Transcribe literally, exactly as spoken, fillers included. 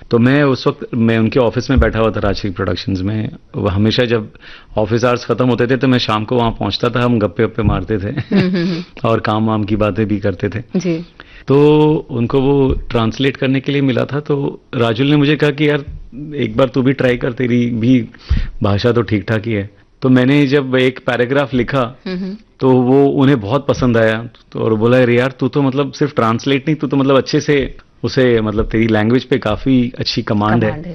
तो मैं उस वक्त मैं उनके ऑफिस में बैठा हुआ था राजश्री प्रोडक्शंस में। वो हमेशा जब ऑफिस आवर्स खत्म होते थे तो मैं शाम को वहां पहुंचता था, हम गप्पे वप्पे मारते थे और काम वाम की बातें भी करते थे जी। तो उनको वो ट्रांसलेट करने के लिए मिला था। तो राजुल ने मुझे कहा कि यार एक बार तू भी ट्राई कर, तेरी भी भाषा तो ठीक ठाक ही है। तो मैंने जब एक पैराग्राफ लिखा तो वो उन्हें बहुत पसंद आया। तो और बोला यार तू तो मतलब सिर्फ ट्रांसलेट नहीं, तू तो मतलब अच्छे से उसे मतलब तेरी लैंग्वेज पे काफी अच्छी कमांड है।